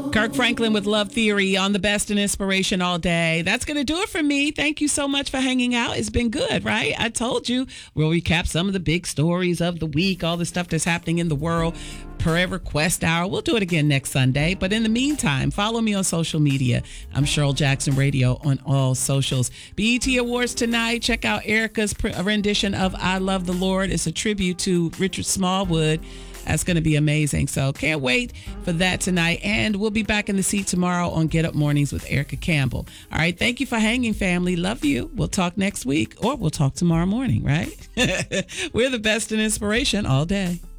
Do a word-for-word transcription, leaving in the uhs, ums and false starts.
Kirk Franklin with Love Theory on the Best in Inspiration all day. That's going to do it for me. Thank you so much for hanging out. It's been good, right? I told you we'll recap some of the big stories of the week, all the stuff that's happening in the world. Forever Quest Hour. We'll do it again next Sunday. But in the meantime, follow me on social media. I'm Cheryl Jackson Radio on all socials. B E T Awards tonight. Check out Erica's rendition of I Love the Lord. It's a tribute to Richard Smallwood. That's going to be amazing. So can't wait for that tonight. And we'll be back in the seat tomorrow on Get Up Mornings with Erica Campbell. All right. Thank you for hanging, family. Love you. We'll talk next week or we'll talk tomorrow morning, right? We're the best in inspiration all day.